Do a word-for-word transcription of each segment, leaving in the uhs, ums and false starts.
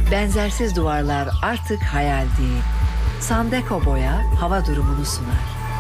Benzersiz duvarlar artık hayal değil. Sandeko Boya hava durumunu sunar.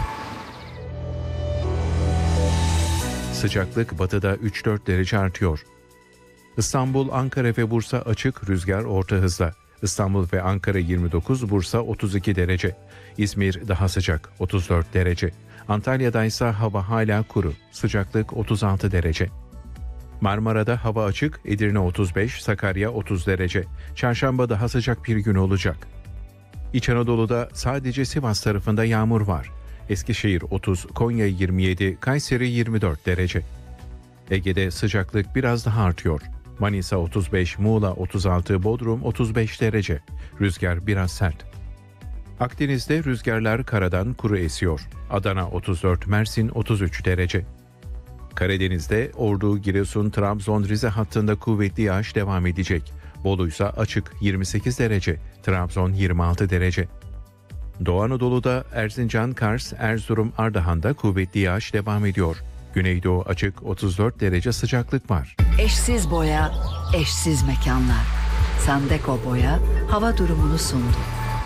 Sıcaklık batıda üç dört derece artıyor. İstanbul, Ankara ve Bursa açık, rüzgar orta hızla. İstanbul ve Ankara yirmi dokuz, Bursa otuz iki derece. İzmir daha sıcak, otuz dört derece. Antalya'da ise hava hala kuru, sıcaklık otuz altı derece. Marmara'da hava açık, Edirne otuz beş, Sakarya otuz derece. Çarşamba daha sıcak bir gün olacak. İç Anadolu'da sadece Sivas tarafında yağmur var. Eskişehir otuz, Konya yirmi yedi, Kayseri yirmi dört derece. Ege'de sıcaklık biraz daha artıyor. Manisa otuz beş, Muğla otuz altı, Bodrum otuz beş derece. Rüzgar biraz sert. Akdeniz'de rüzgarlar karadan kuru esiyor. Adana otuz dört, Mersin otuz üç derece. Karadeniz'de Ordu, Giresun, Trabzon, Rize hattında kuvvetli yağış devam edecek. Bolu ise açık, yirmi sekiz derece. Trabzon yirmi altı derece. Doğu Anadolu'da Erzincan, Kars, Erzurum, Ardahan'da kuvvetli yağış devam ediyor. Güneydoğu açık, otuz dört derece sıcaklık var. Eşsiz boya, eşsiz mekanlar. Sandeko Boya hava durumunu sundu.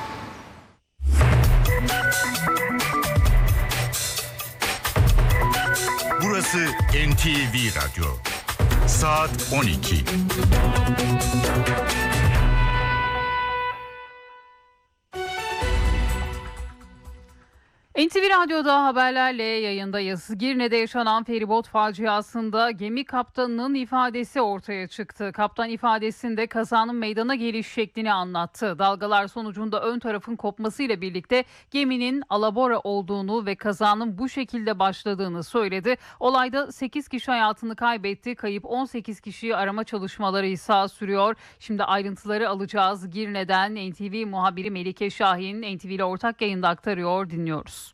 Burası N T V Radyo. Saat on iki. N T V Radyo'da haberlerle yayındayız. Girne'de yaşanan feribot faciasında gemi kaptanının ifadesi ortaya çıktı. Kaptan ifadesinde kazanın meydana geliş şeklini anlattı. Dalgalar sonucunda ön tarafın kopmasıyla birlikte geminin alabora olduğunu ve kazanın bu şekilde başladığını söyledi. Olayda sekiz kişi hayatını kaybetti. Kayıp on sekiz kişiyi arama çalışmaları ise sürüyor. Şimdi ayrıntıları alacağız. Girne'den N T V muhabiri Melike Şahin N T V ile ortak yayında aktarıyor. Dinliyoruz.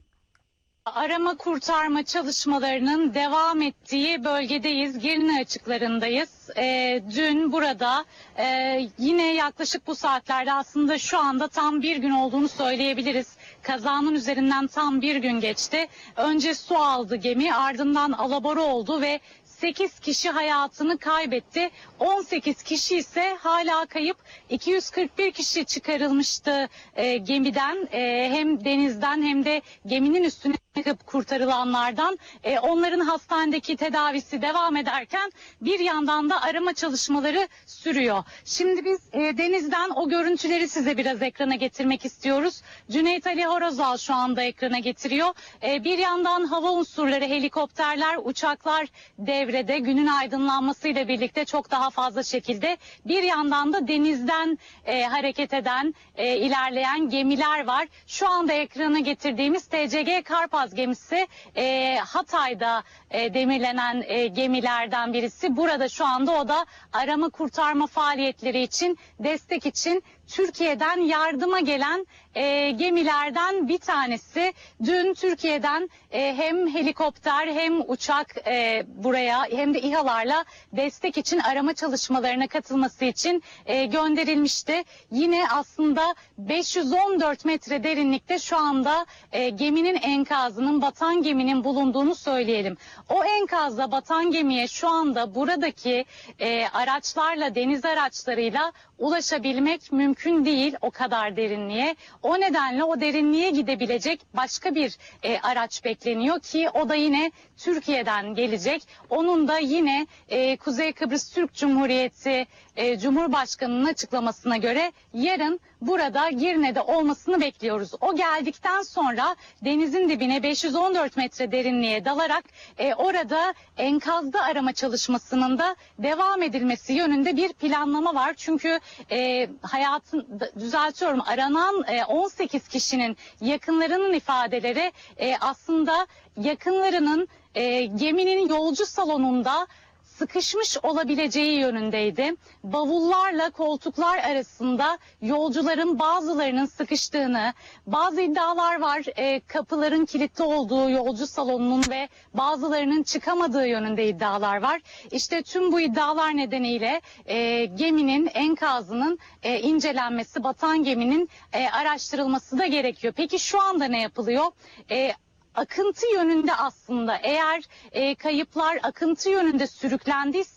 Arama kurtarma çalışmalarının devam ettiği bölgedeyiz. Girne açıklarındayız. E, dün burada e, yine yaklaşık bu saatlerde aslında şu anda tam bir gün olduğunu söyleyebiliriz. Kazanın üzerinden tam bir gün geçti. Önce su aldı gemi, ardından alabora oldu ve sekiz kişi hayatını kaybetti. on sekiz kişi ise hala kayıp. iki yüz kırk bir kişi çıkarılmıştı e, gemiden. E, hem denizden hem de geminin üstüne çıkıp kurtarılanlardan. E, onların hastanedeki tedavisi devam ederken bir yandan da arama çalışmaları sürüyor. Şimdi biz e, denizden o görüntüleri size biraz ekrana getirmek istiyoruz. Cüneyt Ali Horozal şu anda ekrana getiriyor. E, bir yandan hava unsurları, helikopterler, uçaklar devrede, günün aydınlanmasıyla birlikte çok daha fazla şekilde. Bir yandan da denizden e, hareket eden, e, ilerleyen gemiler var. Şu anda ekrana getirdiğimiz T C G Karpaz gemisi e, Hatay'da e, demirlenen e, gemilerden birisi. Burada şu anda o da arama kurtarma faaliyetleri için, destek için Türkiye'den yardıma gelen e, gemilerden bir tanesi. Dün Türkiye'den e, hem helikopter hem uçak e, buraya hem de İHA'larla destek için arama çalışmalarına katılması için e, gönderilmişti. Yine aslında beş yüz on dört metre derinlikte şu anda e, geminin enkazının, batan geminin bulunduğunu söyleyelim. O enkazda batan gemiye şu anda buradaki e, araçlarla, deniz araçlarıyla ulaşabilmek mümkün değil o kadar derinliğe. O nedenle o derinliğe gidebilecek başka bir e, araç bekleniyor ki o da yine Türkiye'den gelecek. Onun da yine e, Kuzey Kıbrıs Türk Cumhuriyeti e, Cumhurbaşkanı'nın açıklamasına göre yarın burada Girne'de olmasını bekliyoruz. O geldikten sonra denizin dibine beş yüz on dört metre derinliğe dalarak e, orada enkazda arama çalışmasının da devam edilmesi yönünde bir planlama var. Çünkü e, hayatın düzeltiyorum aranan e, on sekiz kişinin yakınlarının ifadeleri e, aslında yakınlarının e, geminin yolcu salonunda sıkışmış olabileceği yönündeydi. Bavullarla koltuklar arasında yolcuların bazılarının sıkıştığını, bazı iddialar var e, kapıların kilitli olduğu yolcu salonunun ve bazılarının çıkamadığı yönünde iddialar var. İşte tüm bu iddialar nedeniyle e, geminin enkazının e, incelenmesi, batan geminin e, araştırılması da gerekiyor. Peki şu anda ne yapılıyor? E, akıntı yönünde aslında eğer e, kayıplar akıntı yönünde sürüklendiyse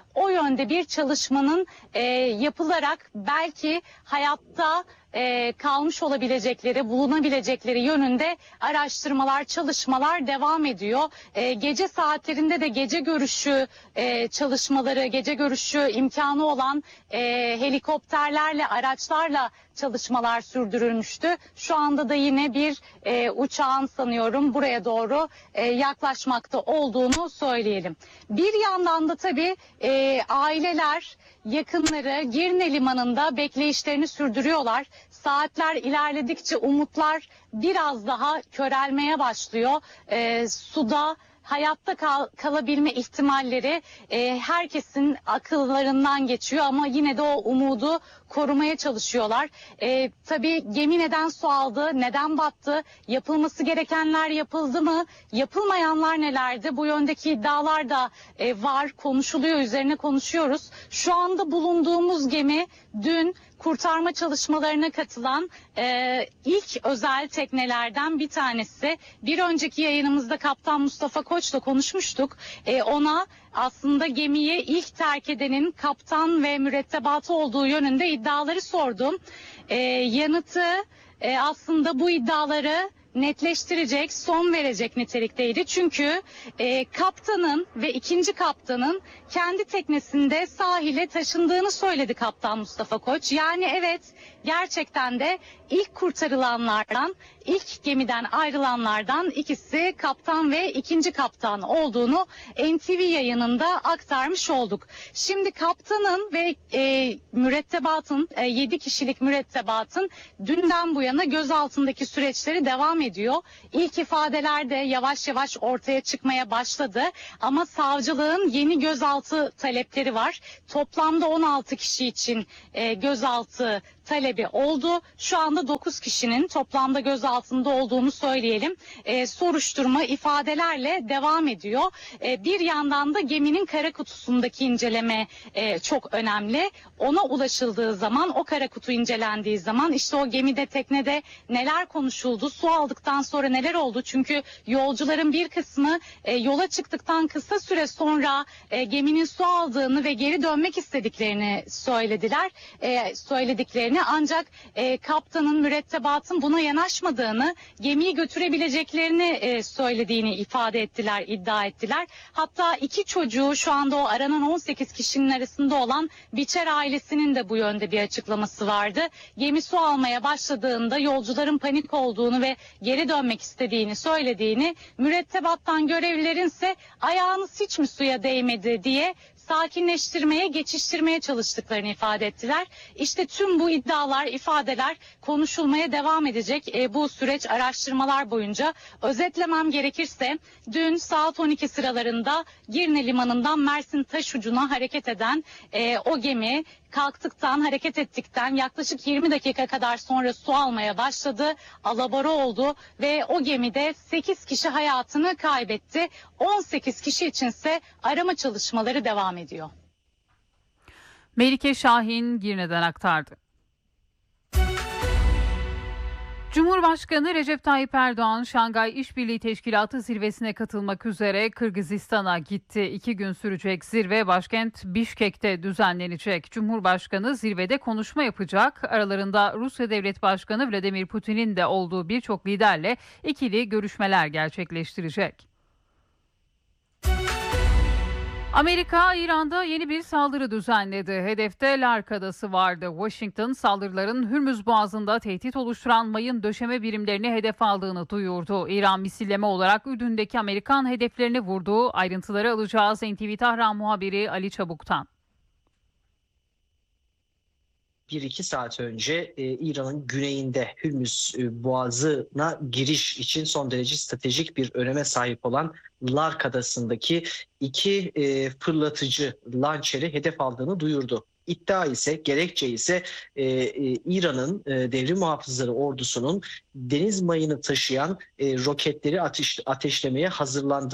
o yönde bir çalışmanın e, yapılarak belki hayatta e, kalmış olabilecekleri, bulunabilecekleri yönünde araştırmalar, çalışmalar devam ediyor. E, gece saatlerinde de gece görüşü e, çalışmaları, gece görüşü imkanı olan e, helikopterlerle, araçlarla çalışmalar sürdürülmüştü. Şu anda da yine bir e, uçağın sanıyorum buraya doğru e, yaklaşmakta olduğunu söyleyelim. Bir yandan da tabii e, aileler, yakınları Girne Limanı'nda bekleyişlerini sürdürüyorlar. Saatler ilerledikçe umutlar biraz daha körelmeye başlıyor. E, suda hayatta kal, kalabilme ihtimalleri e, herkesin akıllarından geçiyor ama yine de o umudu korumaya çalışıyorlar. E, tabii gemi neden su aldı, neden battı, yapılması gerekenler yapıldı mı, yapılmayanlar nelerdi? Bu yöndeki iddialar da e, var, konuşuluyor, üzerine konuşuyoruz. Şu anda bulunduğumuz gemi dün kurtarma çalışmalarına katılan e, ilk özel teknelerden bir tanesi. Bir önceki yayınımızda Kaptan Mustafa Koç'la konuşmuştuk. E, ona aslında gemiyi ilk terk edenin kaptan ve mürettebatı olduğu yönünde iddiaları sordum. E, yanıtı e, aslında bu iddiaları netleştirecek, son verecek nitelikteydi. Çünkü e, kaptanın ve ikinci kaptanın kendi teknesinde sahile taşındığını söyledi Kaptan Mustafa Koç. Yani evet, gerçekten de ilk kurtarılanlardan, ilk gemiden ayrılanlardan ikisi kaptan ve ikinci kaptan olduğunu N T V yayınında aktarmış olduk. Şimdi kaptanın ve e, mürettebatın, e, yedi kişilik mürettebatın dünden bu yana gözaltındaki süreçleri devam ediyor. İlk ifadeler de yavaş yavaş ortaya çıkmaya başladı ama savcılığın yeni gözaltı talepleri var. Toplamda on altı kişi için e, gözaltı talebi oldu. Şu anda dokuz kişinin toplamda gözaltında olduğunu söyleyelim. E, soruşturma ifadelerle devam ediyor. E, bir yandan da geminin kara kutusundaki inceleme e, çok önemli. Ona ulaşıldığı zaman, o kara kutu incelendiği zaman işte o gemide, teknede neler konuşuldu, su aldıktan sonra neler oldu? Çünkü yolcuların bir kısmı e, yola çıktıktan kısa süre sonra e, geminin su aldığını ve geri dönmek istediklerini söylediler. E, söylediklerini ancak e, kaptanın, mürettebatın buna yanaşmadığını, gemiyi götürebileceklerini e, söylediğini ifade ettiler, iddia ettiler. Hatta iki çocuğu, şu anda o aranan on sekiz kişinin arasında olan Biçer ailesinin de bu yönde bir açıklaması vardı. Gemi su almaya başladığında yolcuların panik olduğunu ve geri dönmek istediğini söylediğini, mürettebattan görevlilerin ise ayağınız hiç mi suya değmedi diye sakinleştirmeye, geçiştirmeye çalıştıklarını ifade ettiler. İşte tüm bu iddialar, ifadeler konuşulmaya devam edecek e, bu süreç, araştırmalar boyunca. Özetlemem gerekirse dün saat on iki sıralarında Girne Limanı'ndan Mersin Taşucu'na hareket eden e, o gemi kalktıktan, hareket ettikten yaklaşık yirmi dakika kadar sonra su almaya başladı. Alabora oldu ve o gemide sekiz kişi hayatını kaybetti. on sekiz kişi içinse arama çalışmaları devam ediyor. Melike Şahin Girne'den aktardı. Cumhurbaşkanı Recep Tayyip Erdoğan, Şangay İşbirliği Teşkilatı zirvesine katılmak üzere Kırgızistan'a gitti. İki gün sürecek zirve başkent Bişkek'te düzenlenecek. Cumhurbaşkanı zirvede konuşma yapacak. Aralarında Rusya Devlet Başkanı Vladimir Putin'in de olduğu birçok liderle ikili görüşmeler gerçekleştirecek. Amerika, İran'da yeni bir saldırı düzenledi. Hedefte Lark Adası vardı. Washington, saldırıların Hürmüz Boğazı'nda tehdit oluşturan mayın döşeme birimlerini hedef aldığını duyurdu. İran misilleme olarak Ürdün'deki Amerikan hedeflerini vurdu. Ayrıntıları alacağız N T V Tahran muhabiri Ali Çabuk'tan. bir iki saat önce e, İran'ın güneyinde Hürmüz e, Boğazı'na giriş için son derece stratejik bir öneme sahip olan Lark Adası'ndaki iki e, fırlatıcı lançeri hedef aldığını duyurdu. İddia ise, gerekçe ise e, e, İran'ın e, devrim muhafızları ordusunun deniz mayını taşıyan e, roketleri ateş, ateşlemeye hazırlandığı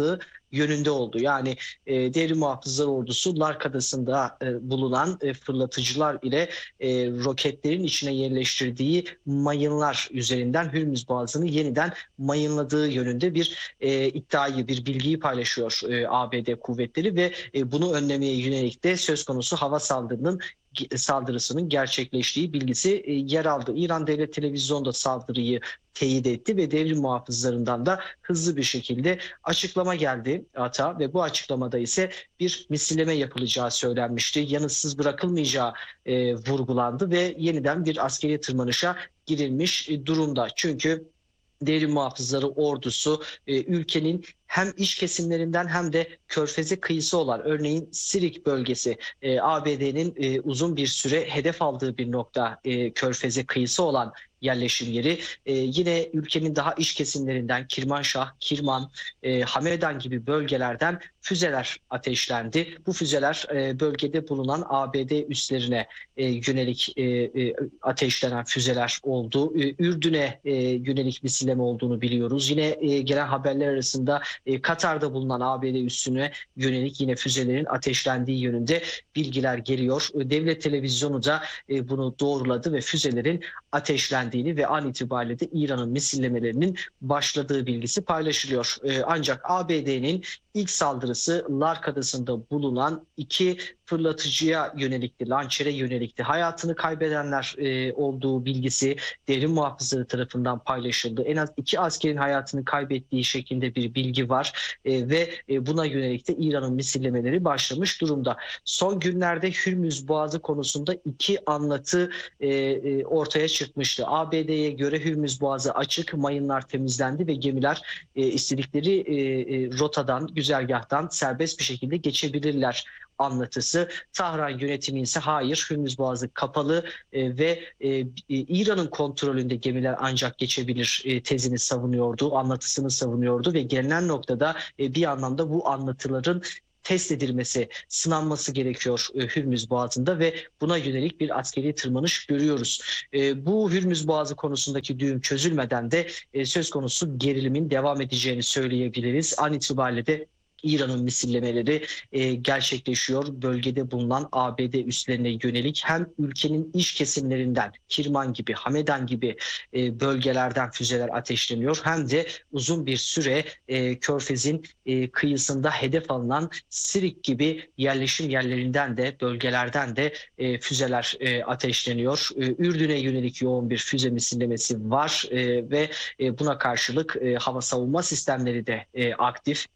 yönünde oldu. Yani e, Devrim Muhafızlar Ordusu Lark Adası'nda e, bulunan e, fırlatıcılar ile e, roketlerin içine yerleştirdiği mayınlar üzerinden Hürmüz Boğazı'nı yeniden mayınladığı yönünde bir e, iddiayı, bir bilgiyi paylaşıyor e, A B D kuvvetleri ve e, bunu önlemeye yönelik de söz konusu hava saldırının saldırısının gerçekleştiği bilgisi e, yer aldı. İran Devlet Televizyonu da saldırıyı teyit etti ve devrim muhafızlarından da hızlı bir şekilde açıklama geldi ata ve bu açıklamada ise bir misilleme yapılacağı söylenmişti. Yanıtsız bırakılmayacağı e, vurgulandı ve yeniden bir askeri tırmanışa girilmiş e, durumda. Çünkü Devrim Muhafızları Ordusu e, ülkenin hem iç kesimlerinden hem de Körfez'e kıyısı olan örneğin Sirik bölgesi e, A B D'nin e, uzun bir süre hedef aldığı bir nokta e, Körfez'e kıyısı olan yerleşim yeri. E, yine ülkenin daha iç kesimlerinden Kirmanşah, Kirman, e, Hamedan gibi bölgelerden füzeler ateşlendi. Bu füzeler e, bölgede bulunan A B D üslerine e, yönelik e, e, ateşlenen füzeler oldu. E, Ürdün'e e, yönelik misilleme olduğunu biliyoruz. Yine e, gelen haberler arasında e, Katar'da bulunan A B D üssüne yönelik yine füzelerin ateşlendiği yönünde bilgiler geliyor. E, Devlet televizyonu da e, bunu doğruladı ve füzelerin ateşlendiğini ve an itibariyle de İran'ın misillemelerinin başladığı bilgisi paylaşılıyor. E, ancak A B D'nin ilk saldırısı Lark Adası'nda bulunan iki fırlatıcıya yönelikti, lançere yönelikti. Hayatını kaybedenler e, olduğu bilgisi devrim muhafızları tarafından paylaşıldı. En az iki askerin hayatını kaybettiği şeklinde bir bilgi var e, ve e, buna yönelik de İran'ın misillemeleri başlamış durumda. Son günlerde Hürmüz Boğazı konusunda iki anlatı e, e, ortaya çıkmıştı. A B D'ye göre Hürmüz Boğazı açık, mayınlar temizlendi ve gemiler e, istedikleri e, e, rotadan, güzergahtan serbest bir şekilde geçebilirler anlatısı. Tahran yönetimi ise hayır, Hürmüz Boğazı kapalı e, ve e, İran'ın kontrolünde gemiler ancak geçebilir e, tezini savunuyordu, anlatısını savunuyordu ve gelinen noktada e, bir anlamda bu anlatıların test edilmesi, sınanması gerekiyor e, Hürmüz Boğazı'nda ve buna yönelik bir askeri tırmanış görüyoruz. E, bu Hürmüz Boğazı konusundaki düğüm çözülmeden de e, söz konusu gerilimin devam edeceğini söyleyebiliriz. An itibariyle de İran'ın misillemeleri e, gerçekleşiyor. Bölgede bulunan A B D üslerine yönelik hem ülkenin iç kesimlerinden Kirman gibi, Hamedan gibi e, bölgelerden füzeler ateşleniyor. Hem de uzun bir süre e, Körfez'in e, kıyısında hedef alınan Sirik gibi yerleşim yerlerinden de bölgelerden de e, füzeler e, ateşleniyor. E, Ürdün'e yönelik yoğun bir füze misillemesi var e, ve e, buna karşılık e, hava savunma sistemleri de e, aktif.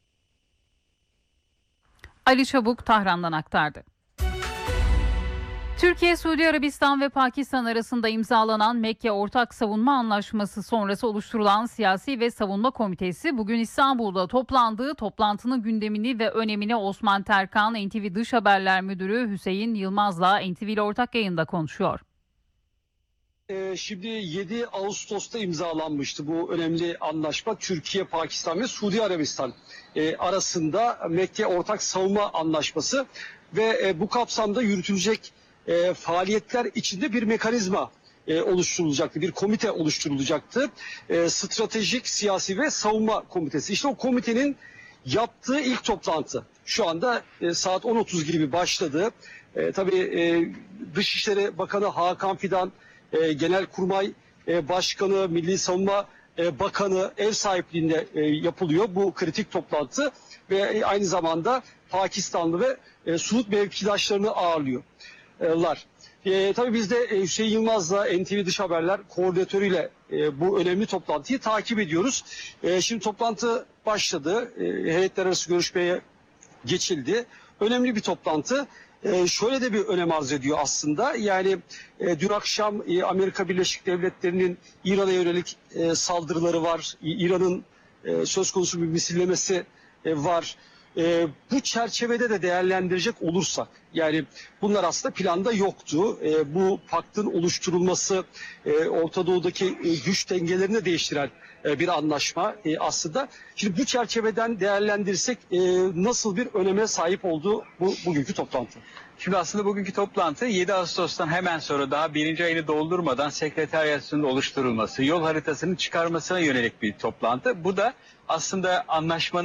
Ali Çabuk Tahran'dan aktardı. Türkiye, Suudi Arabistan ve Pakistan arasında imzalanan Mekke Ortak Savunma Anlaşması sonrası oluşturulan Siyasi ve Savunma Komitesi bugün İstanbul'da toplandı. Toplantının gündemini ve önemini Osman Terkan, N T V Dış Haberler Müdürü Hüseyin Yılmaz'la N T V ile ortak yayında konuşuyor. Şimdi yedi Ağustos'ta imzalanmıştı bu önemli anlaşma. Türkiye, Pakistan ve Suudi Arabistan arasında Mekke Ortak Savunma Anlaşması ve bu kapsamda yürütülecek faaliyetler içinde bir mekanizma oluşturulacaktı, bir komite oluşturulacaktı. Stratejik, Siyasi ve Savunma Komitesi. İşte o komitenin yaptığı ilk toplantı şu anda saat on otuz gibi başladı. Tabii Dışişleri Bakanı Hakan Fidan, E, Genelkurmay e, Başkanı, Milli Savunma e, Bakanı ev sahipliğinde e, yapılıyor bu kritik toplantı ve e, aynı zamanda Pakistanlı ve e, Suud mevkidaşlarını ağırlıyorlar. E, tabii biz de e, Hüseyin Yılmaz'la N T V Dış Haberler koordinatörüyle e, bu önemli toplantıyı takip ediyoruz. E, şimdi toplantı başladı, e, heyetler arası görüşmeye geçildi. Önemli bir toplantı. Ee, şöyle de bir önem arz ediyor aslında. Yani e, dün akşam e, Amerika Birleşik Devletleri'nin İran'a yönelik e, saldırıları var. İran'ın e, söz konusu bir misillemesi e, var. E, bu çerçevede de değerlendirecek olursak, yani bunlar aslında planda yoktu. E, bu paktın oluşturulması e, Orta Doğu'daki e, güç dengelerini değiştiren e, bir anlaşma e, aslında. Şimdi bu çerçeveden değerlendirsek e, nasıl bir öneme sahip oldu bu bugünkü toplantı? Şimdi aslında bugünkü toplantı yedi Ağustos'tan hemen sonra daha birinci ayını doldurmadan sekreteriyasının oluşturulması, yol haritasının çıkarmasına yönelik bir toplantı. Bu da aslında anlaşmanın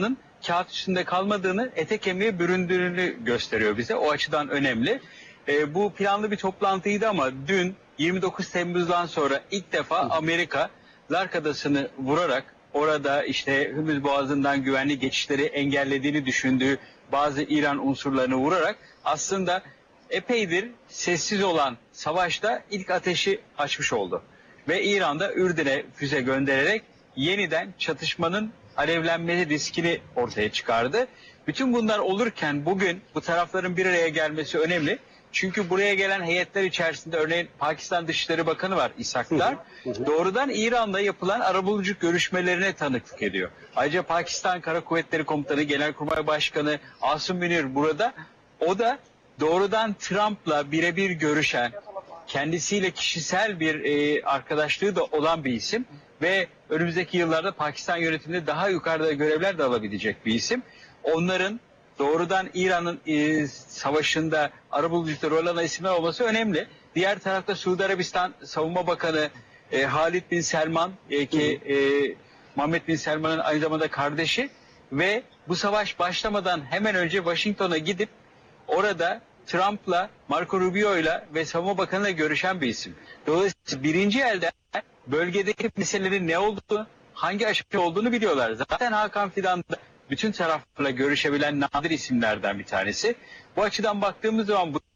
kağıt üstünde kalmadığını, ete kemiğe büründüğünü gösteriyor bize. O açıdan önemli. E, bu planlı bir toplantıydı ama dün yirmi dokuz Temmuz'dan sonra ilk defa Amerika Lark Adası'nı vurarak orada işte Hürmüz Boğazı'ndan güvenli geçişleri engellediğini düşündüğü bazı İran unsurlarını vurarak aslında epeydir sessiz olan savaşta ilk ateşi açmış oldu. Ve İran'da Ürdün'e füze göndererek yeniden çatışmanın alevlenme riskini ortaya çıkardı. Bütün bunlar olurken bugün bu tarafların bir araya gelmesi önemli. Çünkü buraya gelen heyetler içerisinde örneğin Pakistan Dışişleri Bakanı var, İshaklar. Doğrudan İran'da yapılan arabuluculuk görüşmelerine tanıklık ediyor. Ayrıca Pakistan Kara Kuvvetleri Komutanı, Genelkurmay Başkanı Asım Münir burada. O da doğrudan Trump'la birebir görüşen, kendisiyle kişisel bir e, arkadaşlığı da olan bir isim. Ve önümüzdeki yıllarda Pakistan yönetiminde daha yukarıda görevler de alabilecek bir isim. Onların doğrudan İran'ın e, savaşında arabuluculukta rol alan isimler olması önemli. Diğer tarafta Suudi Arabistan Savunma Bakanı e, Halid bin Selman e, ki e, Muhammed bin Selman'ın aynı zamanda kardeşi ve bu savaş başlamadan hemen önce Washington'a gidip orada Trump'la, Marco Rubio'yla ve Savunma Bakanı'yla görüşen bir isim. Dolayısıyla birinci elden bölgedeki meselelerin ne olduğunu, hangi aşamada olduğunu biliyorlar. Zaten Hakan Fidan da bütün taraflarla görüşebilen nadir isimlerden bir tanesi. Bu açıdan baktığımız zaman bu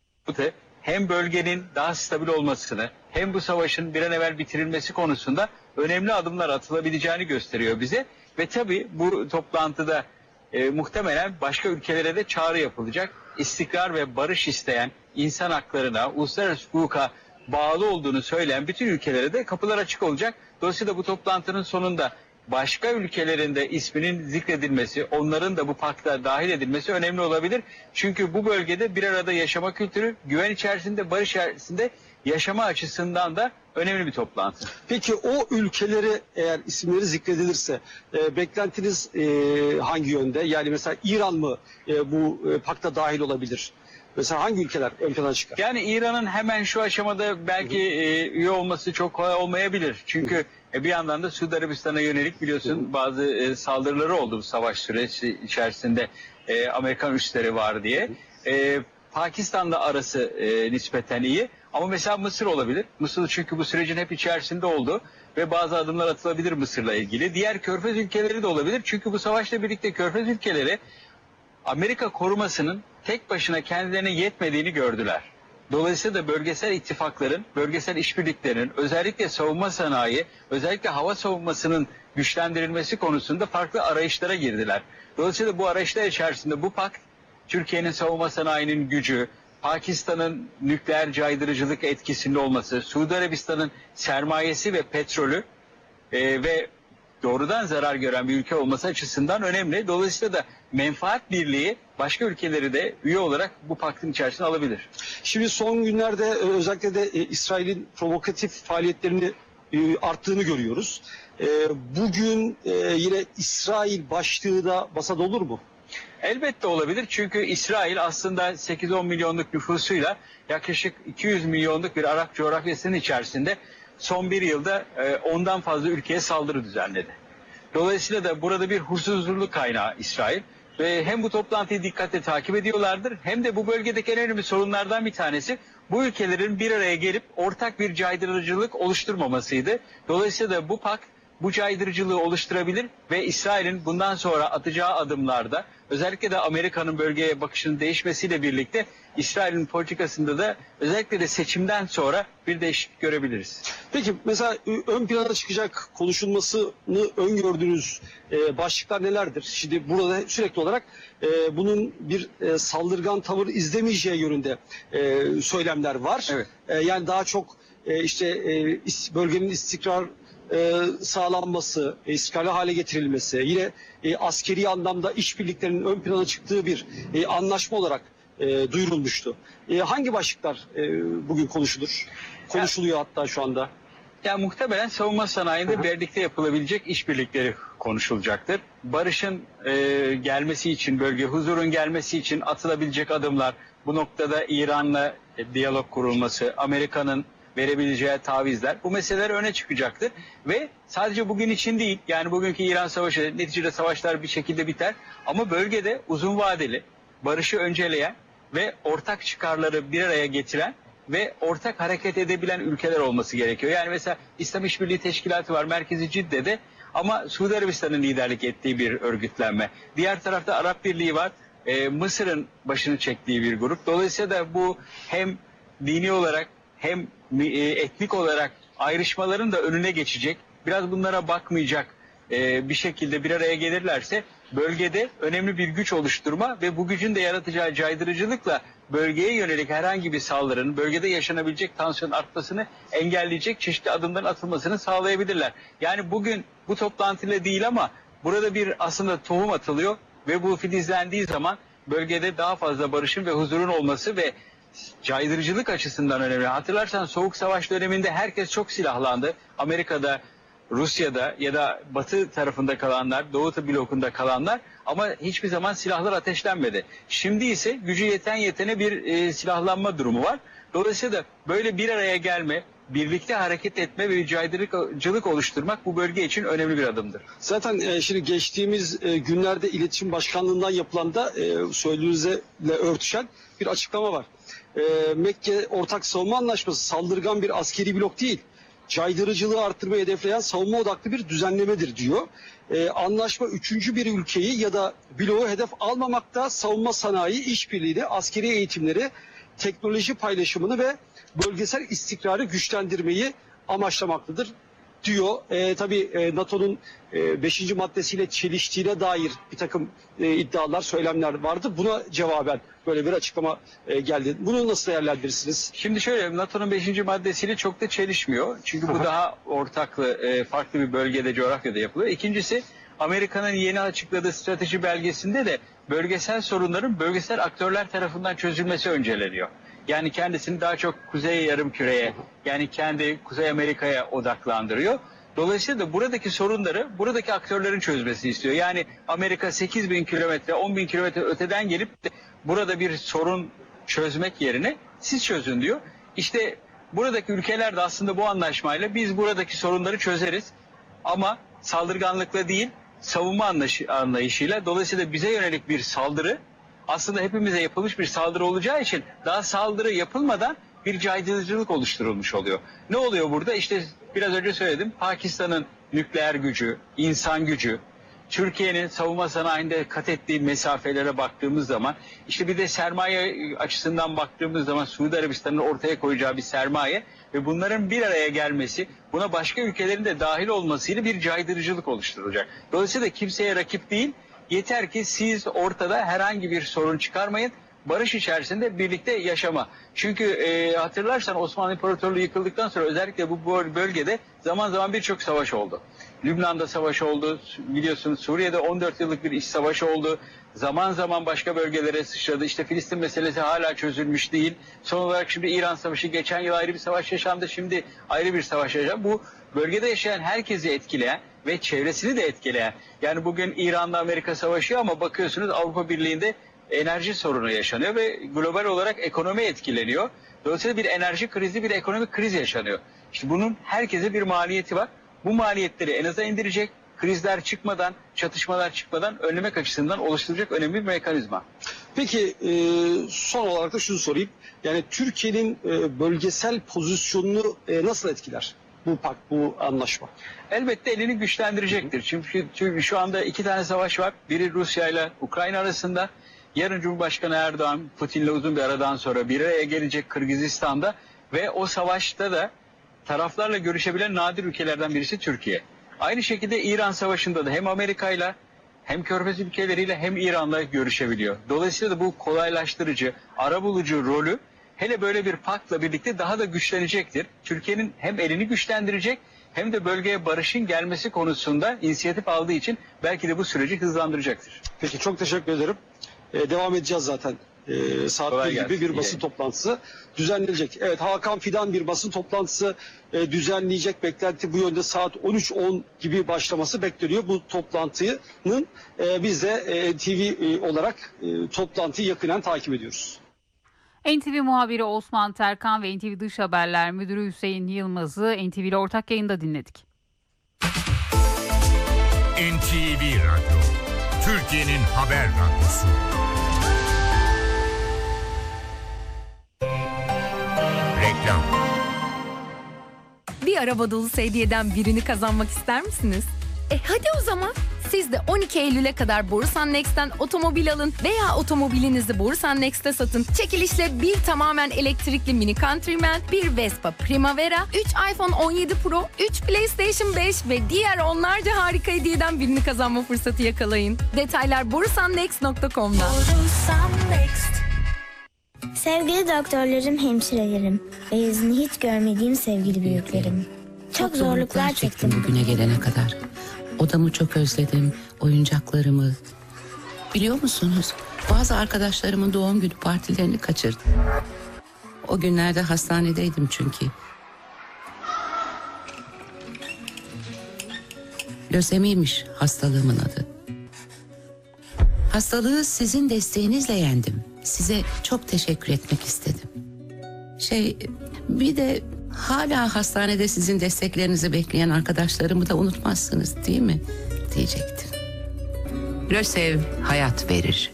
hem bölgenin daha stabil olmasını hem bu savaşın bir an evvel bitirilmesi konusunda önemli adımlar atılabileceğini gösteriyor bize. Ve tabii bu toplantıda e, muhtemelen başka ülkelere de çağrı yapılacak. İstikrar ve barış isteyen, insan haklarına, uluslararası hukuka bağlı olduğunu söyleyen bütün ülkelere de kapılar açık olacak. Dolayısıyla bu toplantının sonunda başka ülkelerin de isminin zikredilmesi, onların da bu pakta dahil edilmesi önemli olabilir. Çünkü bu bölgede bir arada yaşama kültürü, güven içerisinde, barış içerisinde yaşama açısından da önemli bir toplantı. Peki o ülkelere eğer isimleri zikredilirse e, beklentiniz e, hangi yönde? Yani mesela İran mı e, bu e, pakta dahil olabilir? Mesela hangi ülkeler ön plana çıkar? Yani İran'ın hemen şu aşamada belki e, üye olması çok kolay olmayabilir. Çünkü e, bir yandan da Suudi Arabistan'a yönelik biliyorsun bazı e, saldırıları oldu bu savaş süreci içerisinde e, Amerikan üsleri var diye. E, Pakistan'la arası e, nispeten iyi. Ama mesela Mısır olabilir. Mısır çünkü bu sürecin hep içerisinde oldu ve bazı adımlar atılabilir Mısır'la ilgili. Diğer Körfez ülkeleri de olabilir. Çünkü bu savaşla birlikte Körfez ülkeleri Amerika korumasının tek başına kendilerine yetmediğini gördüler. Dolayısıyla da bölgesel ittifakların, bölgesel işbirliklerinin, özellikle savunma sanayi, özellikle hava savunmasının güçlendirilmesi konusunda farklı arayışlara girdiler. Dolayısıyla bu arayışlar içerisinde bu pakt, Türkiye'nin savunma sanayinin gücü, Pakistan'ın nükleer caydırıcılık etkisinde olması, Suudi Arabistan'ın sermayesi ve petrolü e, ve doğrudan zarar gören bir ülke olması açısından önemli. Dolayısıyla da menfaat birliği başka ülkeleri de üye olarak bu paktın içerisine alabilir. Şimdi son günlerde özellikle de İsrail'in provokatif faaliyetlerini arttığını görüyoruz. Bugün yine İsrail başlığı da masada olur mu? Elbette olabilir çünkü İsrail aslında sekiz on milyonluk nüfusuyla yaklaşık iki yüz milyonluk bir Arap coğrafyasının içerisinde son bir yılda ondan fazla ülkeye saldırı düzenledi. Dolayısıyla da burada bir huzursuzluk kaynağı İsrail ve hem bu toplantıyı dikkatle takip ediyorlardır hem de bu bölgedeki en önemli sorunlardan bir tanesi bu ülkelerin bir araya gelip ortak bir caydırıcılık oluşturmamasıydı. Dolayısıyla da bu pakt bu caydırıcılığı oluşturabilir ve İsrail'in bundan sonra atacağı adımlarda özellikle de Amerika'nın bölgeye bakışının değişmesiyle birlikte İsrail'in politikasında da özellikle de seçimden sonra bir değişiklik görebiliriz. Peki mesela ön plana çıkacak konuşulmasını öngördüğünüz e, başlıklar nelerdir? Şimdi burada sürekli olarak e, bunun bir e, saldırgan tavır izlemeyeceği yönünde e, söylemler var. Evet. E, yani daha çok e, işte e, bölgenin istikrar e, sağlanması, e, istikrarlı hale getirilmesi, yine e, askeri anlamda işbirliklerinin ön plana çıktığı bir e, anlaşma olarak e, duyurulmuştu. E, hangi başlıklar e, bugün konuşulur? Konuşuluyor ya, hatta şu anda. Ya muhtemelen savunma sanayinde Hı-hı. birlikte yapılabilecek işbirlikleri konuşulacaktır. Barışın e, gelmesi için, bölge huzurun gelmesi için atılabilecek adımlar, bu noktada İran'la e, diyalog kurulması, Amerika'nın verebileceği tavizler, bu meseleler öne çıkacaktır. Ve sadece bugün için değil, yani bugünkü İran Savaşı, neticede savaşlar bir şekilde biter ama bölgede uzun vadeli, barışı önceleyen ve ortak çıkarları bir araya getiren ve ortak hareket edebilen ülkeler olması gerekiyor. Yani mesela İslam İşbirliği Teşkilatı var, merkezi Cidde'de, ama Suudi Arabistan'ın liderlik ettiği bir örgütlenme. Diğer tarafta Arap Birliği var, e, Mısır'ın başını çektiği bir grup. Dolayısıyla da bu hem dini olarak hem e, etnik olarak ayrışmaların da önüne geçecek, biraz bunlara bakmayacak e, bir şekilde bir araya gelirlerse bölgede önemli bir güç oluşturma ve bu gücün de yaratacağı caydırıcılıkla bölgeye yönelik herhangi bir saldırının, bölgede yaşanabilecek tansiyonun artmasını engelleyecek çeşitli adımların atılmasını sağlayabilirler. Yani bugün bu toplantıyla değil ama burada bir aslında tohum atılıyor ve bu filizlendiği zaman bölgede daha fazla barışın ve huzurun olması ve caydırıcılık açısından önemli. Hatırlarsan Soğuk Savaş döneminde herkes çok silahlandı. Amerika'da, Rusya'da ya da Batı tarafında kalanlar, Doğu blokunda kalanlar, ama hiçbir zaman silahlar ateşlenmedi. Şimdi ise gücü yeten yetene bir e, silahlanma durumu var. Dolayısıyla da böyle bir araya gelme, birlikte hareket etme ve bir caydırıcılık oluşturmak bu bölge için önemli bir adımdır. Zaten e, şimdi geçtiğimiz e, günlerde İletişim Başkanlığı'ndan yapılan da e, söylediğinizle örtüşen bir açıklama var. E, Mekke Ortak Savunma Anlaşması saldırgan bir askeri blok değil, caydırıcılığı arttırmayı hedefleyen savunma odaklı bir düzenlemedir diyor. Ee, anlaşma üçüncü bir ülkeyi ya da bloğu hedef almamakta, savunma sanayi işbirliğini, askeri eğitimleri, teknoloji paylaşımını ve bölgesel istikrarı güçlendirmeyi amaçlamaktadır diyor. Ee, tabii e, NATO'nun e, beşinci maddesiyle çeliştiğine dair bir takım e, iddialar, söylemler vardı. Buna cevaben böyle bir açıklama e, geldi. Bunu nasıl değerlendirirsiniz? Şimdi şöyle, NATO'nun beşinci maddesiyle çok da çelişmiyor. Çünkü bu daha ortaklı, e, farklı bir bölgede, coğrafyada yapılıyor. İkincisi, Amerika'nın yeni açıkladığı strateji belgesinde de bölgesel sorunların bölgesel aktörler tarafından çözülmesi önceleniyor. Yani kendisini daha çok Kuzey Yarımküre'ye, yani kendi Kuzey Amerika'ya odaklandırıyor. Dolayısıyla da buradaki sorunları buradaki aktörlerin çözmesini istiyor. Yani Amerika sekiz bin kilometre, on bin kilometre öteden gelip de burada bir sorun çözmek yerine siz çözün diyor. İşte buradaki ülkeler de aslında bu anlaşmayla biz buradaki sorunları çözeriz ama saldırganlıkla değil, savunma anlayışıyla. Dolayısıyla bize yönelik bir saldırı aslında hepimize yapılmış bir saldırı olacağı için daha saldırı yapılmadan bir caydırıcılık oluşturulmuş oluyor. Ne oluyor burada? İşte biraz önce söyledim. Pakistan'ın nükleer gücü, insan gücü, Türkiye'nin savunma sanayinde kat ettiği mesafelere baktığımız zaman, işte bir de sermaye açısından baktığımız zaman Suudi Arabistan'ın ortaya koyacağı bir sermaye ve bunların bir araya gelmesi, buna başka ülkelerin de dahil olmasıyla bir caydırıcılık oluşturulacak. Dolayısıyla kimseye rakip değil, yeter ki siz ortada herhangi bir sorun çıkarmayın, barış içerisinde birlikte yaşama. Çünkü e, hatırlarsan Osmanlı İmparatorluğu yıkıldıktan sonra özellikle bu bölgede zaman zaman birçok savaş oldu. Lübnan'da savaş oldu, biliyorsunuz Suriye'de on dört yıllık bir iç savaş oldu. Zaman zaman başka bölgelere sıçradı. İşte Filistin meselesi hala çözülmüş değil. Son olarak şimdi İran Savaşı, geçen yıl ayrı bir savaş yaşandı, şimdi ayrı bir savaş yaşandı. Bu bölgede yaşayan herkesi etkileyen ve çevresini de etkileyen. Yani bugün İran'da Amerika savaşıyor ama bakıyorsunuz Avrupa Birliği'nde enerji sorunu yaşanıyor ve global olarak ekonomi etkileniyor. Dolayısıyla bir enerji krizi, bir ekonomik kriz yaşanıyor. İşte bunun herkese bir maliyeti var. Bu maliyetleri en aza indirecek, krizler çıkmadan, çatışmalar çıkmadan önlemek açısından oluşturacak önemli bir mekanizma. Peki e, son olarak da şunu sorayım. Yani Türkiye'nin e, bölgesel pozisyonunu e, nasıl etkiler bu pakt, bu anlaşma? Elbette elini güçlendirecektir. Çünkü, çünkü şu anda iki tane savaş var. Biri Rusya ile Ukrayna arasında. Yarın Cumhurbaşkanı Erdoğan, Putin'le uzun bir aradan sonra bir araya gelecek Kırgızistan'da ve o savaşta da taraflarla görüşebilen nadir ülkelerden birisi Türkiye. Aynı şekilde İran Savaşı'nda da hem Amerika'yla hem Körfez ülkeleriyle hem İran'la görüşebiliyor. Dolayısıyla da bu kolaylaştırıcı, arabulucu rolü hele böyle bir paktla birlikte daha da güçlenecektir. Türkiye'nin hem elini güçlendirecek hem de bölgeye barışın gelmesi konusunda inisiyatif aldığı için belki de bu süreci hızlandıracaktır. Peki çok teşekkür ederim. Ee, devam edeceğiz zaten. Ee, saat bir gibi bir basın toplantısı düzenlenecek. Evet, Hakan Fidan bir basın toplantısı e, düzenleyecek. Beklenti bu yönde, saat on üç on gibi başlaması bekleniyor. Bu toplantının e, biz de e, T V e, olarak e, toplantıyı yakinen takip ediyoruz. N T V muhabiri Osman Terkan ve N T V Dış Haberler Müdürü Hüseyin Yılmaz'ı N T V ile ortak yayında dinledik. N T V Radyo, Türkiye'nin haber radyosu. Reklam. Bir araba dolusu hediyeden birini kazanmak ister misiniz? E hadi o zaman. Siz de on iki Eylül'e kadar Borusan Next'ten otomobil alın veya otomobilinizi Borusan Next'te satın. Çekilişle bir tamamen elektrikli Mini Countryman, bir Vespa Primavera, üç iPhone on yedi Pro, üç PlayStation beş ve diğer onlarca harika hediyeden birini kazanma fırsatı yakalayın. Detaylar borusan next nokta com'da. Borusan Next. Sevgili doktorlarım, hemşirelerim ve yüzünü hiç görmediğim sevgili büyüklerim. Çok zorluklar çektim bugüne gelene kadar. Odamı çok özledim, oyuncaklarımı. Biliyor musunuz? Bazı arkadaşlarımın doğum günü partilerini kaçırdım. O günlerde hastanedeydim çünkü. Lösemiymiş hastalığımın adı. Hastalığı sizin desteğinizle yendim. Size çok teşekkür etmek istedim. Şey, bir de hala hastanede sizin desteklerinizi bekleyen arkadaşlarımı da unutmazsınız değil mi? Diyecektim. Lösev hayat verir.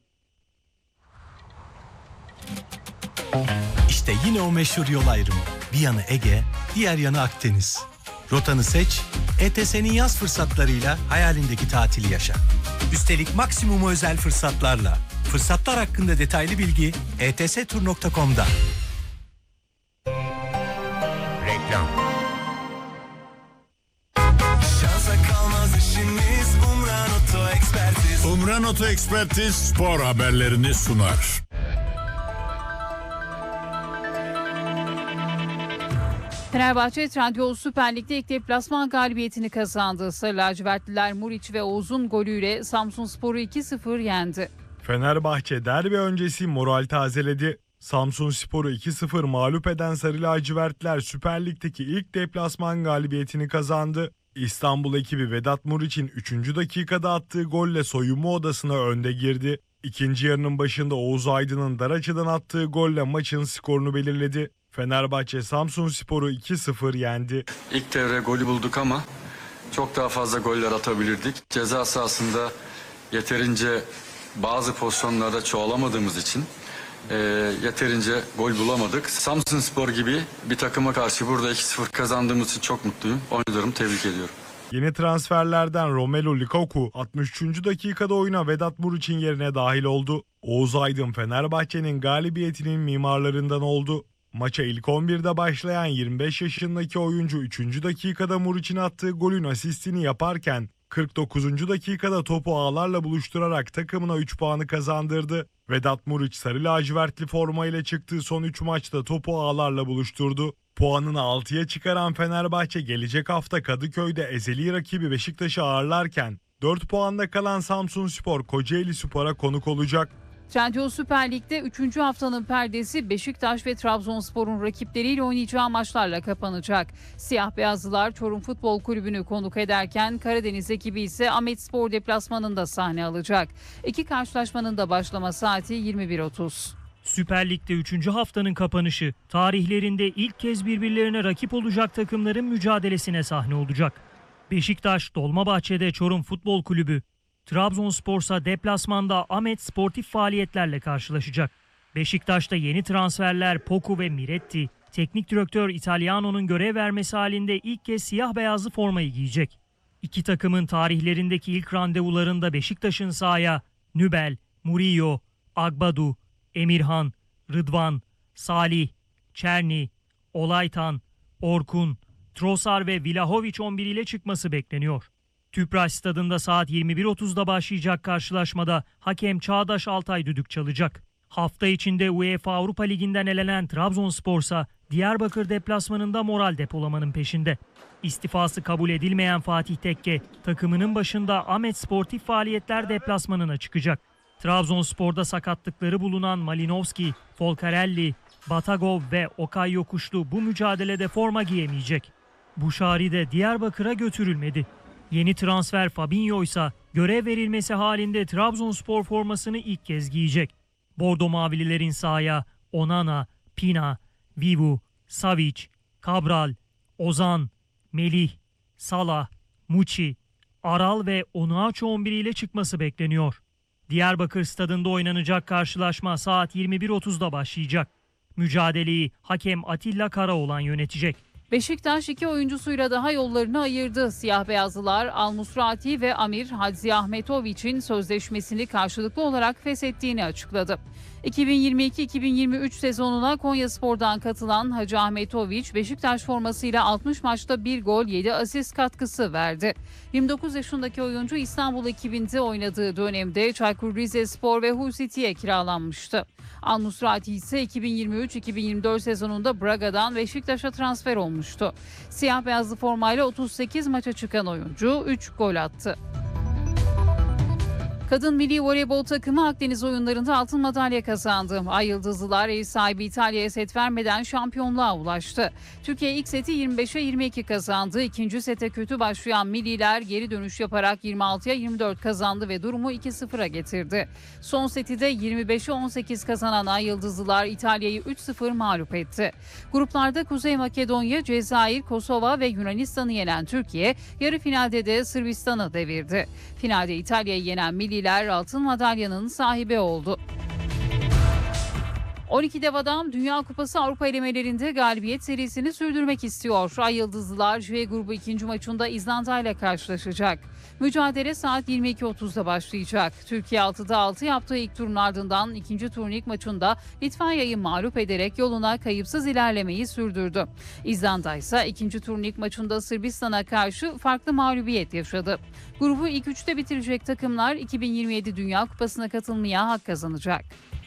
İşte yine o meşhur yol ayrımı. Bir yanı Ege, diğer yanı Akdeniz. Rotanı seç, E T S'nin yaz fırsatlarıyla hayalindeki tatili yaşa. Üstelik maksimum özel fırsatlarla. Fırsatlar hakkında detaylı bilgi e t s tur nokta com'da. Reklam. Şansa kalmaz işimiz, Umran Oto Ekspertiz. Umran Oto Ekspertiz spor haberlerini sunar. Fenerbahçe Trendyol Süper Lig'de ilk deplasman galibiyetini kazandı. Sarı lacivertliler Muriç ve Oğuz'un golüyle Samsunspor'u iki sıfır yendi. Fenerbahçe derbi öncesi moral tazeledi. Samsunspor'u iki sıfır mağlup eden Sarı lacivertliler Süper Lig'deki ilk deplasman galibiyetini kazandı. İstanbul ekibi Vedat Muriç'in üçüncü dakikada attığı golle soyunma odasına önde girdi. İkinci yarının başında Oğuz Aydın'ın dar açıdan attığı golle maçın skorunu belirledi. Fenerbahçe Samsunspor'u iki sıfır yendi. İlk devre golü bulduk ama çok daha fazla goller atabilirdik. Ceza sahasında yeterince bazı pozisyonlarda çoğalamadığımız için e, yeterince gol bulamadık. Samsunspor gibi bir takıma karşı burada iki sıfır kazandığımız için çok mutluyum. Oyuncularımı tebrik ediyorum. Yeni transferlerden Romelu Lukaku altmış üçüncü dakikada oyuna Vedat Muriç'in yerine dahil oldu. Oğuz Aydın Fenerbahçe'nin galibiyetinin mimarlarından oldu. Maça ilk on birde başlayan yirmi beş yaşındaki oyuncu üçüncü dakikada Muriç'in attığı golün asistini yaparken kırk dokuzuncu dakikada topu ağlarla buluşturarak takımına üç puanı kazandırdı. Vedat Muriç sarı lacivertli formayla çıktığı son üç maçta topu ağlarla buluşturdu. Puanını altıya çıkaran Fenerbahçe gelecek hafta Kadıköy'de ezeli rakibi Beşiktaş'ı ağırlarken dört puanda kalan Samsunspor Kocaelispor'a konuk olacak. Trendyol Süper Lig'de üçüncü haftanın perdesi Beşiktaş ve Trabzonspor'un rakipleriyle oynayacağı maçlarla kapanacak. Siyah Beyazlılar Çorum Futbol Kulübü'nü konuk ederken Karadeniz ekibi ise Ahmetspor deplasmanında sahne alacak. İki karşılaşmanın da başlama saati yirmi bir otuz. Süper Lig'de üçüncü haftanın kapanışı tarihlerinde ilk kez birbirlerine rakip olacak takımların mücadelesine sahne olacak. Beşiktaş Dolmabahçe'de Çorum Futbol Kulübü, Trabzonspor'sa deplasmanda Ahmet sportif faaliyetlerle karşılaşacak. Beşiktaş'ta yeni transferler Poku ve Miretti, teknik direktör Italiano'nun görev vermesi halinde ilk kez siyah beyazlı formayı giyecek. İki takımın tarihlerindeki ilk randevularında Beşiktaş'ın sahaya Nübel, Murillo, Agbadu, Emirhan, Rıdvan, Salih, Çerni, Olaytan, Orkun, Trossard ve Vlahovic on bir ile çıkması bekleniyor. Tüpraş Stadında saat yirmi bir otuzda başlayacak karşılaşmada hakem Çağdaş Altay düdük çalacak. Hafta içinde UEFA Avrupa Ligi'nden elenen Trabzonspor'sa Diyarbakır deplasmanında moral depolamanın peşinde. İstifası kabul edilmeyen Fatih Tekke takımının başında Ahmet Sportif Faaliyetler deplasmanına çıkacak. Trabzonspor'da sakatlıkları bulunan Malinovski, Folcarelli, Batagov ve Okay Yokuşlu bu mücadelede forma giyemeyecek. Buşari de Diyarbakır'a götürülmedi. Yeni transfer Fabinho ise görev verilmesi halinde Trabzonspor formasını ilk kez giyecek. Bordo Mavililerin sahaya Onana, Pina, Vivu, Savic, Cabral, Ozan, Melih, Salah, Muçi, Aral ve Onuachu on bir ile çıkması bekleniyor. Diyarbakır Stadında oynanacak karşılaşma saat yirmi bir otuzda başlayacak. Mücadeleyi hakem Atilla Karaoğlan yönetecek. Beşiktaş iki oyuncusuyla daha yollarını ayırdı. Siyah beyazlılar Al Musrati ve Amir Hadzi Ahmetoviç'in sözleşmesini karşılıklı olarak feshettiğini açıkladı. iki bin yirmi iki iki bin yirmi üç sezonuna Konyaspor'dan katılan Hacı Ahmetoviç, Beşiktaş formasıyla altmış maçta bir gol yedi asist katkısı verdi. yirmi dokuz yaşındaki oyuncu İstanbul ekibinde oynadığı dönemde Çaykur Rizespor ve Hull City'ye kiralanmıştı. Al Musrati ise iki bin yirmi üç iki bin yirmi dört sezonunda Braga'dan Beşiktaş'a transfer olmuştu. Siyah beyazlı formayla otuz sekiz maça çıkan oyuncu üç gol attı. Kadın milli voleybol takımı Akdeniz oyunlarında altın madalya kazandı. Ay Yıldızlılar ev sahibi İtalya'ya set vermeden şampiyonluğa ulaştı. Türkiye ilk seti yirmi beşe yirmi iki kazandı. İkinci sete kötü başlayan milliler geri dönüş yaparak yirmi altıya yirmi dört kazandı ve durumu iki sıfıra getirdi. Son seti de yirmi beşe on sekiz kazanan Ay Yıldızlılar İtalya'yı üç sıfır mağlup etti. Gruplarda Kuzey Makedonya, Cezayir, Kosova ve Yunanistan'ı yenen Türkiye yarı finalde de Sırbistan'ı devirdi. Finalde İtalya'yı yenen milliler altın madalyanın sahibi oldu. on iki dev adam Dünya Kupası Avrupa elemelerinde galibiyet serisini sürdürmek istiyor. Ay Yıldızlılar J grubu ikinci maçında İzlanda ile karşılaşacak. Mücadele saat yirmi iki otuzda başlayacak. Türkiye altıda altı yaptığı ilk turun ardından ikinci turun ilk maçında Litvanya'yı mağlup ederek yoluna kayıpsız ilerlemeyi sürdürdü. İzlanda ise ikinci turun ilk maçında Sırbistan'a karşı farklı mağlubiyet yaşadı. Grubu ilk üçte bitirecek takımlar iki bin yirmi yedi Dünya Kupası'na katılmaya hak kazanacak.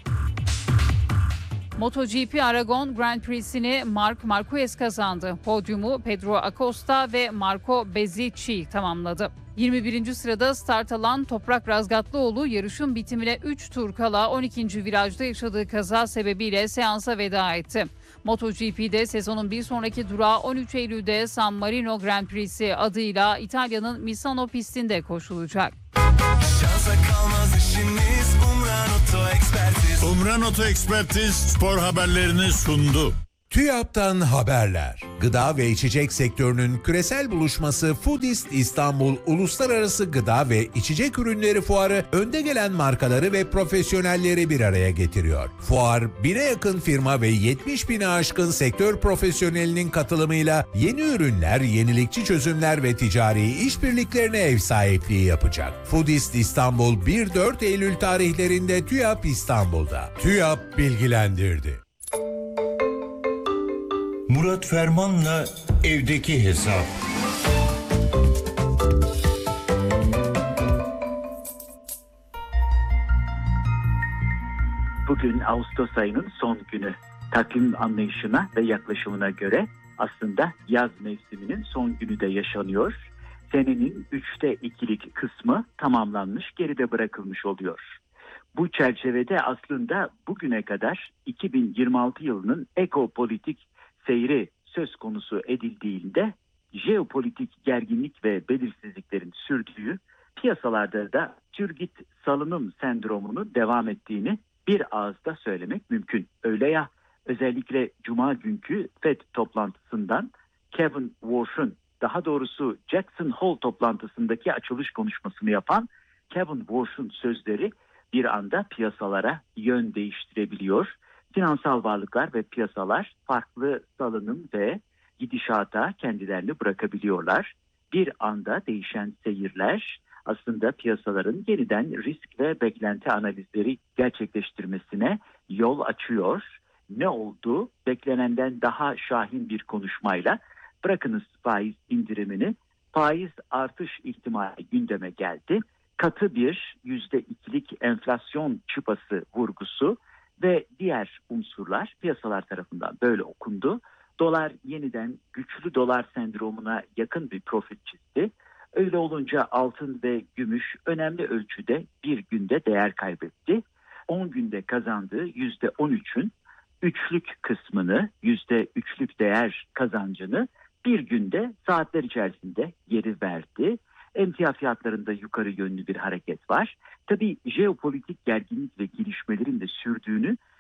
MotoGP Aragon Grand Prix'sini Marc Marquez kazandı. Podyumu Pedro Acosta ve Marco Bezzecchi tamamladı. yirmi birinci sırada start alan Toprak Razgatlıoğlu yarışın bitimine üç tur kala on ikinci virajda yaşadığı kaza sebebiyle seansa veda etti. MotoGP'de sezonun bir sonraki durağı on üç Eylül'de San Marino Grand Prix'si adıyla İtalya'nın Misano pistinde koşulacak. Şansa kalmaz işimiz Umran Oto Ekspertiz. Umran Oto Ekspertiz spor haberlerini sundu. TÜYAP'tan haberler. Gıda ve içecek sektörünün küresel buluşması Foodist İstanbul Uluslararası Gıda ve İçecek Ürünleri Fuarı önde gelen markaları ve profesyonelleri bir araya getiriyor. Fuar, bine yakın firma ve yetmiş bine aşkın sektör profesyonelinin katılımıyla yeni ürünler, yenilikçi çözümler ve ticari işbirliklerine ev sahipliği yapacak. Foodist İstanbul bir dört Eylül tarihlerinde TÜYAP İstanbul'da. TÜYAP bilgilendirdi. Murat Ferman'la evdeki hesap. Bugün Ağustos ayının son günü. Takvim anlayışına ve yaklaşımına göre aslında yaz mevsiminin son günü de yaşanıyor. Senenin üçte ikilik kısmı tamamlanmış, geride bırakılmış oluyor. Bu çerçevede aslında bugüne kadar iki bin yirmi altı yılının ekopolitik seyri söz konusu edildiğinde jeopolitik gerginlik ve belirsizliklerin sürdüğü, piyasalarda da türgit salınım sendromunu devam ettiğini bir ağızda söylemek mümkün. Öyle ya, özellikle Cuma günkü Fed toplantısından Kevin Warsh'un, daha doğrusu Jackson Hole toplantısındaki açılış konuşmasını yapan Kevin Warsh'un sözleri bir anda piyasalara yön değiştirebiliyor. Finansal varlıklar ve piyasalar farklı salınım ve gidişata kendilerini bırakabiliyorlar. Bir anda değişen seyirler aslında piyasaların yeniden risk ve beklenti analizleri gerçekleştirmesine yol açıyor. Ne oldu? Beklenenden daha şahin bir konuşmayla bırakınız faiz indirimini, faiz artış ihtimali gündeme geldi. Katı bir yüzde ikilik enflasyon çıpası vurgusu ve diğer unsurlar piyasalar tarafından böyle okundu. Dolar yeniden güçlü dolar sendromuna yakın bir profil çizdi. Öyle olunca altın ve gümüş önemli ölçüde bir günde değer kaybetti. on günde kazandığı yüzde on üçün üçlük kısmını, yüzde üçlük değer kazancını bir günde saatler içerisinde geri verdi. Emtia fiyatlarında yukarı yönlü bir hareket var. Tabii jeopolitik gerginlik ve gelişmelerin de sürdüğünü ispat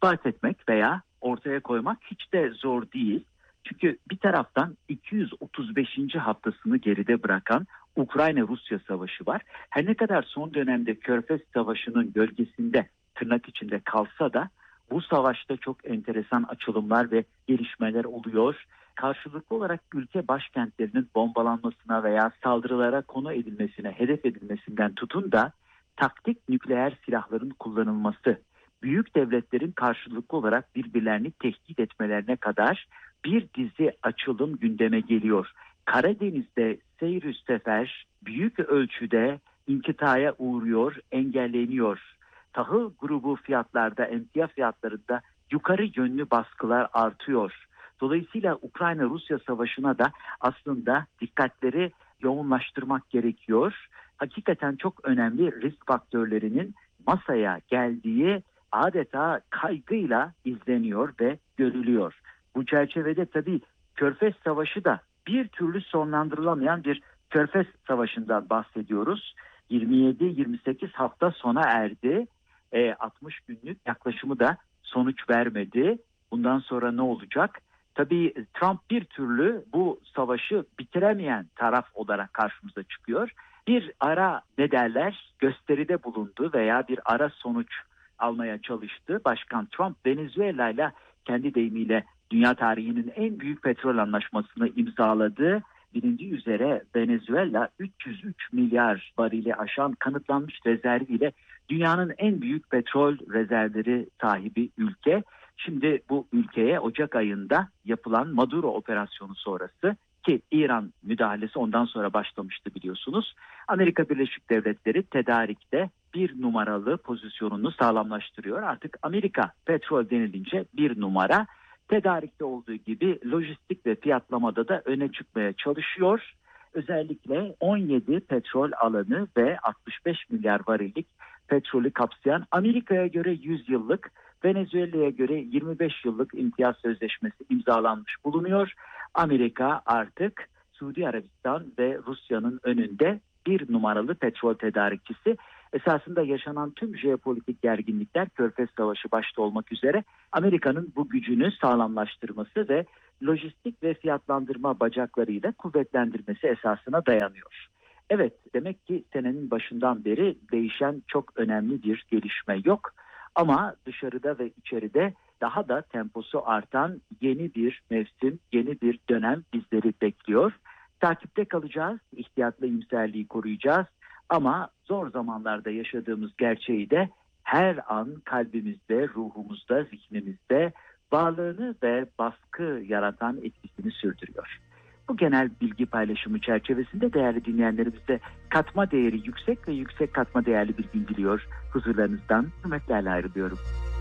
ispat etmek veya ortaya koymak hiç de zor değil. Çünkü bir taraftan iki yüz otuz beşinci haftasını geride bırakan Ukrayna-Rusya savaşı var. Her ne kadar son dönemde Körfez Savaşı'nın gölgesinde tırnak içinde kalsa da bu savaşta çok enteresan açılımlar ve gelişmeler oluyor. Karşılıklı olarak ülke başkentlerinin bombalanmasına veya saldırılara konu edilmesine, hedef edilmesinden tutun da taktik nükleer silahların kullanılması, büyük devletlerin karşılıklı olarak birbirlerini tehdit etmelerine kadar bir dizi açılım gündeme geliyor. Karadeniz'de seyir sefer büyük ölçüde inkitaya uğruyor, engelleniyor. Tahıl grubu fiyatlarda, emtia fiyatlarında yukarı yönlü baskılar artıyor. Dolayısıyla Ukrayna-Rusya savaşına da aslında dikkatleri yoğunlaştırmak gerekiyor. Hakikaten çok önemli risk faktörlerinin masaya geldiği adeta kaygıyla izleniyor ve görülüyor. Bu çerçevede tabii Körfez Savaşı da bir türlü sonlandırılamayan bir Körfez Savaşı'ndan bahsediyoruz. yirmi yedi yirmi sekiz hafta sona erdi. E, altmış günlük yaklaşımı da sonuç vermedi. Bundan sonra ne olacak? Tabii Trump bir türlü bu savaşı bitiremeyen taraf olarak karşımıza çıkıyor. Bir ara ne derler gösteride bulundu veya bir ara sonuç almaya çalıştı. Başkan Trump Venezuela ile kendi deyimiyle dünya tarihinin en büyük petrol anlaşmasını imzaladı. Bilindiği üzere Venezuela üç yüz üç milyar varili aşan kanıtlanmış rezerviyle dünyanın en büyük petrol rezervleri sahibi ülke. Şimdi bu ülkeye Ocak ayında yapılan Maduro operasyonu sonrası ki İran müdahalesi ondan sonra başlamıştı biliyorsunuz. Amerika Birleşik Devletleri tedarikte bir numaralı pozisyonunu sağlamlaştırıyor. Artık Amerika petrol denilince bir numara. Tedarikte olduğu gibi lojistik ve fiyatlamada da öne çıkmaya çalışıyor. Özellikle on yedi petrol alanı ve altmış beş milyar varillik petrolü kapsayan Amerika'ya göre yüz yıllık, Venezuela'ya göre yirmi beş yıllık imtiyaz sözleşmesi imzalanmış bulunuyor. Amerika artık Suudi Arabistan ve Rusya'nın önünde bir numaralı petrol tedarikçisi. Esasında yaşanan tüm jeopolitik gerginlikler Körfez Savaşı başta olmak üzere Amerika'nın bu gücünü sağlamlaştırması ve lojistik ve fiyatlandırma bacaklarıyla kuvvetlendirmesi esasına dayanıyor. Evet, demek ki senenin başından beri değişen çok önemli bir gelişme yok. Ama dışarıda ve içeride daha da temposu artan yeni bir mevsim, yeni bir dönem bizleri bekliyor. Takipte kalacağız, ihtiyatlı iyimserliği koruyacağız. Ama zor zamanlarda yaşadığımız gerçeği de her an kalbimizde, ruhumuzda, zihnimizde varlığını ve baskı yaratan etkisini sürdürüyor. Bu genel bilgi paylaşımı çerçevesinde değerli dinleyenlerimize katma değeri yüksek ve yüksek katma değerli bir gün diliyor. Huzurlarınızdan hürmetlerle ayrılıyorum.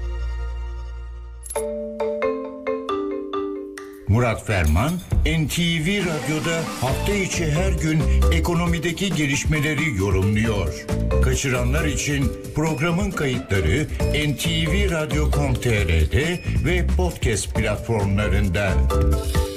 Murat Ferman, N T V Radyo'da hafta içi her gün ekonomideki gelişmeleri yorumluyor. Kaçıranlar için programın kayıtları en te ve radyo nokta com nokta tr ve podcast platformlarında.